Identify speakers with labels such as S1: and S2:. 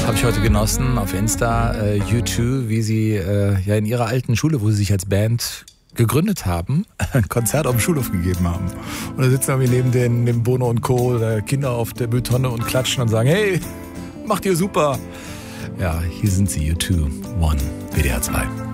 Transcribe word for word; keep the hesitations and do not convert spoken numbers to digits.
S1: Habe ich heute genossen auf Insta, äh, U zwei, wie sie äh, ja in ihrer alten Schule, wo sie sich als Band gegründet haben, ein Konzert auf dem Schulhof gegeben haben. Und da sitzen wir neben den, dem Bono und Co., äh, Kinder auf der Mülltonne und klatschen und sagen, hey, macht ihr super. Ja, hier sind sie, U zwei, One, W D R zwei.